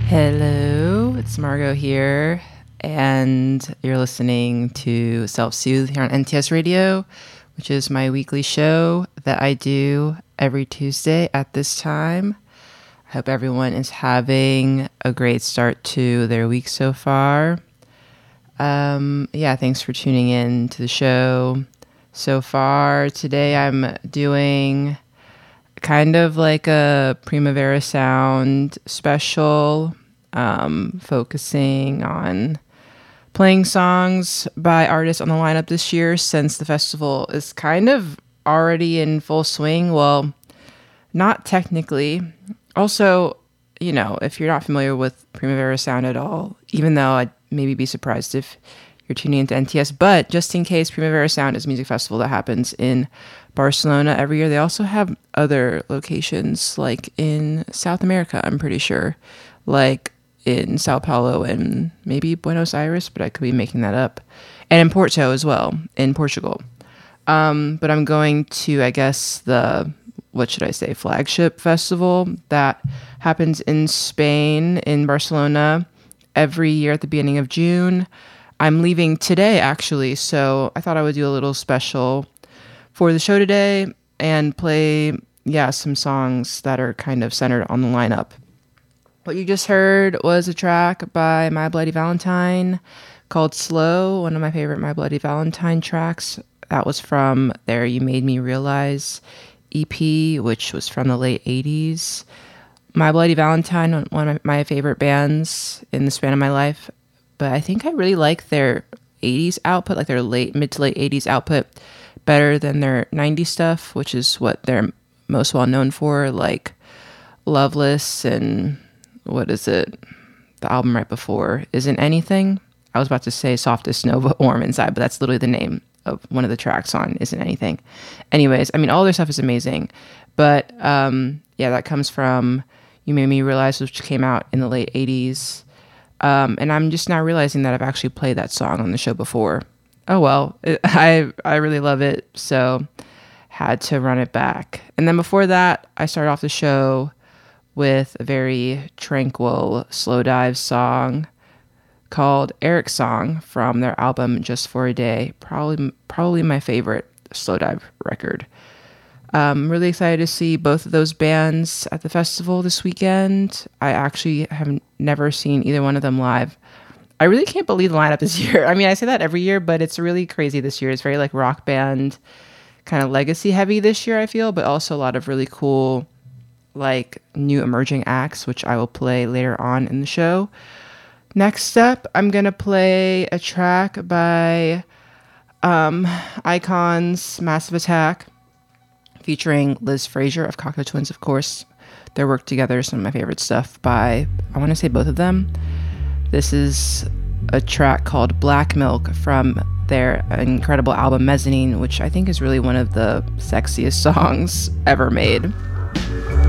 Hello, it's Margot here, and you're listening to Self Soothe here on NTS Radio, which is my weekly show that I do every Tuesday at this time. I hope everyone is having a great start to their week so far. Thanks for tuning in to the show so far. Today I'm doing kind of like a Primavera Sound special, focusing on playing songs by artists on the lineup this year since the festival is kind of already in full swing. Well, not technically. Also, if you're not familiar with Primavera Sound at all, even though I'd maybe be surprised if you're tuning into NTS, but just in case, Primavera Sound is a music festival that happens in Barcelona every year. They also have other locations, like in South America, I'm pretty sure, like in Sao Paulo and maybe Buenos Aires, but I could be making that up, and in Porto as well, in Portugal. But I'm going to, I guess, flagship festival that happens in Spain, in Barcelona, every year at the beginning of June. I'm leaving today, actually, so I thought I would do a little special for the show today and play, some songs that are kind of centered on the lineup. What you just heard was a track by My Bloody Valentine called Slow, one of my favorite My Bloody Valentine tracks. That was from their You Made Me Realize EP, which was from the late 80s. My Bloody Valentine, one of my favorite bands in the span of my life. But I think I really like their 80s output, like their mid to late 80s output, better than their 90s stuff, which is what they're most well known for, like Loveless and what is it? The album right before, Isn't Anything? I was about to say Softest Snow but Warm Inside, but that's literally the name of one of the tracks on Isn't Anything. Anyways, all their stuff is amazing. But that comes from You Made Me Realize, which came out in the late 80s. And I'm just now realizing that I've actually played that song on the show before. Oh well, I really love it, so had to run it back. And then before that, I started off the show with a very tranquil slow dive song called Eric's Song from their album Just for a Day. Probably my favorite slow dive record. I'm really excited to see both of those bands at the festival this weekend. I actually have never seen either one of them live. I really can't believe the lineup this year. I say that every year, but it's really crazy this year. It's very like rock band, kind of legacy heavy this year, I feel, but also a lot of really cool, like new emerging acts, which I will play later on in the show. Next up, I'm going to play a track by Icon's Massive Attack, featuring Liz Fraser of Cocteau Twins, of course. Their work together is some of my favorite stuff by, I want to say both of them. This is a track called Black Milk from their incredible album Mezzanine, which I think is really one of the sexiest songs ever made.